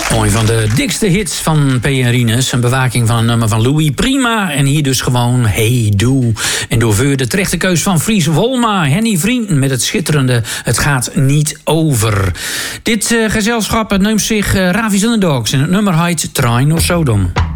Mooi, van de dikste hits van P. en Rinus. Een bewaking van een nummer van Louis Prima. En hier dus gewoon Hey Doe. En door Veur de terechte keus van Fries Wolma. Henny Vrienden met het schitterende Het gaat niet over. Dit gezelschap neemt zich Ravi's Underdogs. En het nummer heet Train of Sodom.